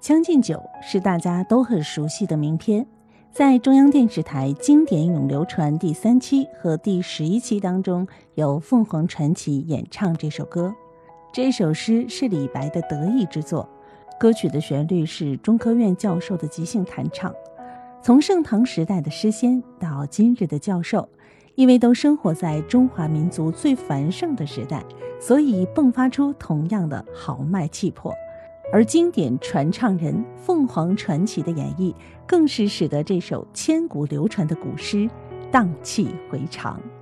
将进酒》是大家都很熟悉的名篇，在中央电视台经典咏流传第3期和第11期当中，由凤凰传奇演唱这首歌。这首诗是李白的得意之作，歌曲的旋律是中科院教授的即兴弹唱。从盛唐时代的诗仙到今日的教授，因为都生活在中华民族最繁盛的时代，所以迸发出同样的豪迈气魄。而经典传唱人凤凰传奇的演绎，更是使得这首千古流传的古诗荡气回肠。